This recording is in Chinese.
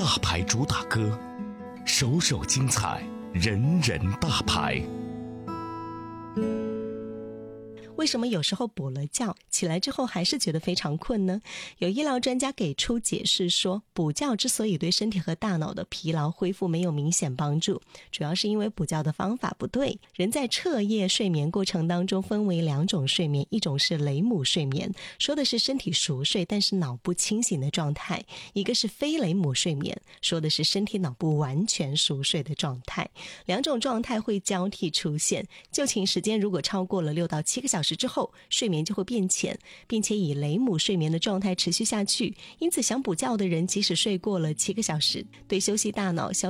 大牌主打歌，首首精彩，人人大牌。 为什么有时候补了觉起来之后还是觉得非常困呢？有医疗专家给出解释说，补觉之所以对身体和大脑的疲劳恢复没有明显帮助，主要是因为补觉的方法不对。人在彻夜睡眠过程当中分为2种睡眠，一种是雷姆睡眠，说的是身体熟睡但是脑部清醒的状态；一个是非雷姆睡眠，说的是身体脑部完全熟睡的状态。2种状态会交替出现，就寝时间如果超过了6到7个小时之后，睡眠就会变浅，并且以雷姆睡眠的状态持续下去。因此想补觉的人即使睡过了7个小时，对休息大脑